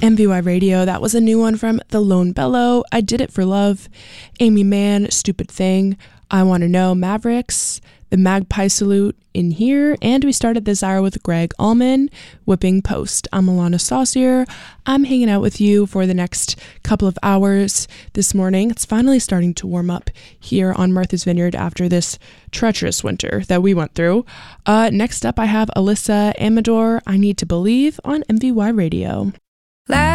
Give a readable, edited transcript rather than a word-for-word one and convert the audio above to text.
MVY Radio, that was a new one from The Lone Bellow, I Did It For Love, Amy Mann, Stupid Thing, I Want to Know, Mavericks, The Magpie Salute, In Here, and we started this hour with Greg Allman, Whipping Post. I'm Alana Saucier. I'm hanging out with you for the next couple of hours this morning. It's finally starting to warm up here on Martha's Vineyard after this treacherous winter that we went through. Next up, I have Alyssa Amador, I Need to Believe on MVY Radio.